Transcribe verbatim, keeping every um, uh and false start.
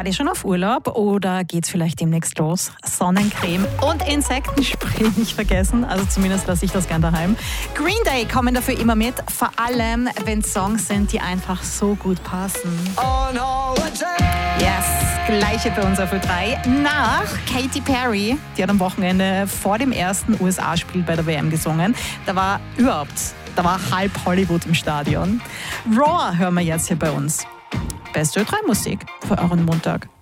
Wart ihr schon auf Urlaub oder geht's vielleicht demnächst los? Sonnencreme und Insektenspray nicht vergessen, also zumindest lasse ich das gern daheim. Green Day kommen dafür immer mit, vor allem wenn Songs sind, die einfach so gut passen. On holiday. Yes, gleiche bei uns auf Ö drei. Nach Katy Perry, die hat am Wochenende vor dem ersten U S A-Spiel bei der W M gesungen. Da war überhaupt, da war halb Hollywood im Stadion. Roar hören wir jetzt hier bei uns. Beste Ö drei Musik für euren Montag.